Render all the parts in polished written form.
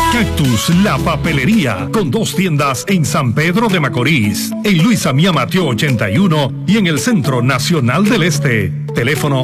Cactus, la papelería, con 2 tiendas en San Pedro de Macorís, en Luis Amía Mateo 81 y en el Centro Nacional del Este. Teléfono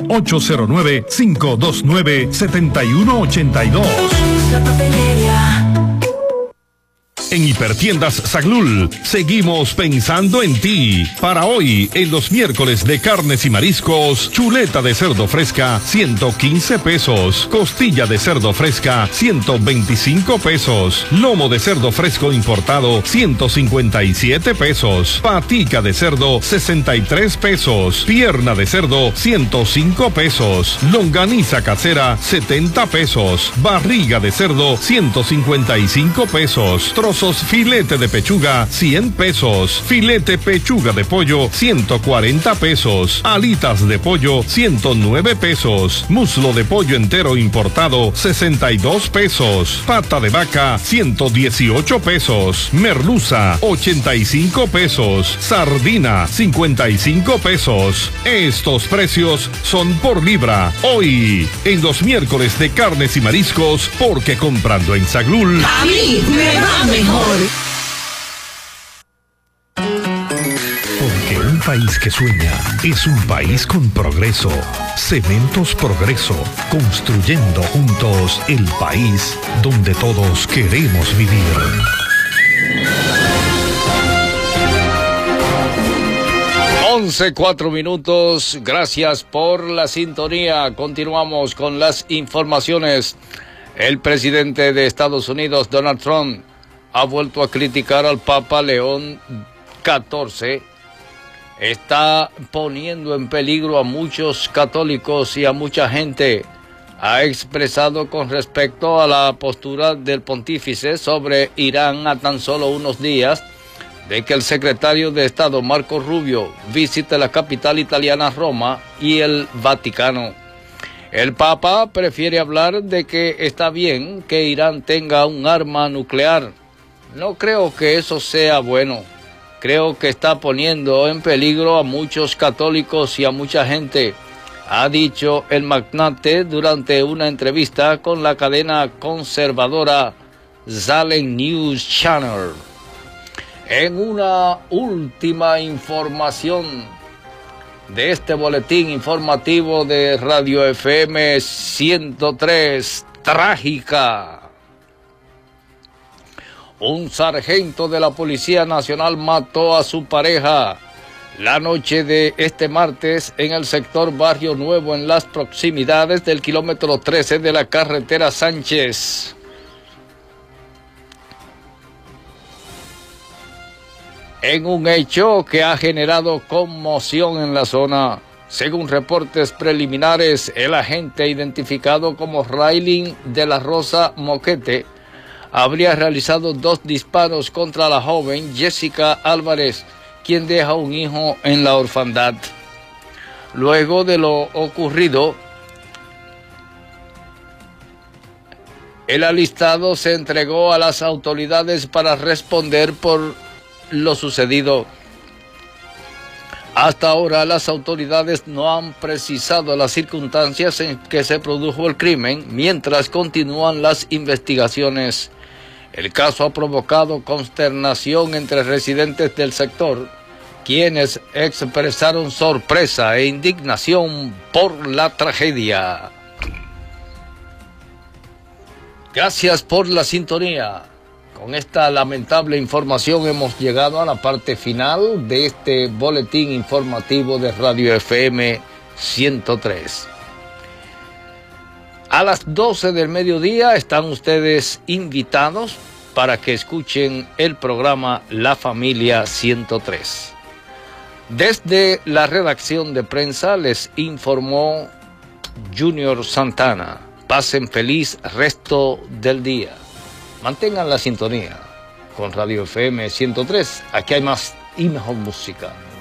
809-529-7182. La papelería. En Hipertiendas Saglul, seguimos pensando en ti. Para hoy, en los miércoles de carnes y mariscos, chuleta de cerdo fresca, 115 pesos. Costilla de cerdo fresca, 125 pesos. Lomo de cerdo fresco importado, 157 pesos. Patica de cerdo, 63 pesos. Pierna de cerdo, 105 pesos. Longaniza casera, 70 pesos. Barriga de cerdo, 155 pesos. Trozos filete de pechuga, 100 pesos. Filete pechuga de pollo, 140 pesos. Alitas de pollo, 109 pesos. Muslo de pollo entero importado, 62 pesos. Pata de vaca, 118 pesos. Merluza, 85 pesos. Sardina, 55 pesos. Estos precios son por libra. Hoy, en los miércoles de carnes y mariscos, porque comprando en Saglul, A mí me va mejor. Porque un país que sueña es un país con progreso. Cementos Progreso, construyendo juntos el país donde todos queremos vivir. 11:04. Gracias por la sintonía. Continuamos con las informaciones. El presidente de Estados Unidos, Donald Trump, ha vuelto a criticar al Papa León XIV. Está poniendo en peligro a muchos católicos y a mucha gente. Ha expresado con respecto a la postura del pontífice sobre Irán a tan solo unos días de que el secretario de Estado, Marco Rubio, visite la capital italiana, Roma, y el Vaticano. El Papa prefiere hablar de que está bien que Irán tenga un arma nuclear. No creo que eso sea bueno. Creo que está poniendo en peligro a muchos católicos y a mucha gente, ha dicho el magnate durante una entrevista con la cadena conservadora Zalen News Channel. En una última información de este boletín informativo de Radio FM 103, trágica. Un sargento de la Policía Nacional mató a su pareja la noche de este martes en el sector Barrio Nuevo, en las proximidades del kilómetro 13 de la carretera Sánchez. En un hecho que ha generado conmoción en la zona. Según reportes preliminares, el agente identificado como Raylin de la Rosa Moquete habría realizado 2 disparos contra la joven Jessica Álvarez, quien deja un hijo en la orfandad. Luego de lo ocurrido, el alistado se entregó a las autoridades para responder por lo sucedido. Hasta ahora las autoridades no han precisado las circunstancias en que se produjo el crimen, mientras continúan las investigaciones. El caso ha provocado consternación entre residentes del sector, quienes expresaron sorpresa e indignación por la tragedia. Gracias por la sintonía. Con esta lamentable información hemos llegado a la parte final de este boletín informativo de Radio FM 103. A las 12 del mediodía están ustedes invitados para que escuchen el programa La Familia 103. Desde la redacción de prensa les informó Junior Santana. Pasen feliz resto del día. Mantengan la sintonía con Radio FM 103. Aquí hay más y mejor música.